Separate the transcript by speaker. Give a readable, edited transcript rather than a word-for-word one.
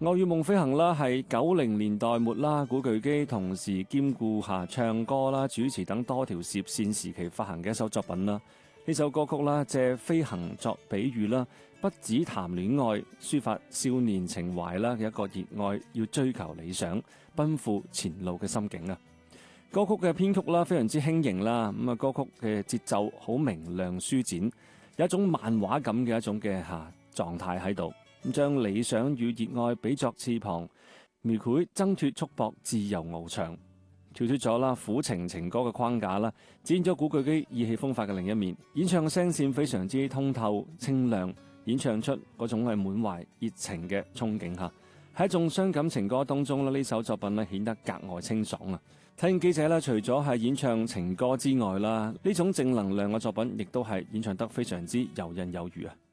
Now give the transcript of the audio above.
Speaker 1: 愛與夢飛行啦，係90年代末啦，古巨基同時兼顧唱歌啦、主持等多條事業線時期發行嘅一首作品啦。呢首歌曲啦，借飛行作比喻啦，不只談戀愛，抒發少年情懷啦嘅一個熱愛，要追求理想、奔赴前路嘅心境啊。歌曲嘅編曲啦，非常之輕盈啦，咁啊，歌曲嘅節奏好明亮舒展，有一種漫畫感嘅一種嘅狀態喺度。咁將理想與熱愛比作翅膀，描繪掙脫束縛、自由翱翔，跳脫咗啦苦情情歌嘅框架啦，展現咗古巨基意氣風發嘅另一面。演唱嘅聲線非常之通透清亮，演唱出嗰種係滿懷熱情嘅憧憬吓。喺一眾傷感情歌當中呢首作品咧顯得格外清爽啊！體驗記者咧，除咗係演唱情歌之外啦，呢種正能量嘅作品亦都係演唱得非常之游刃有餘啊！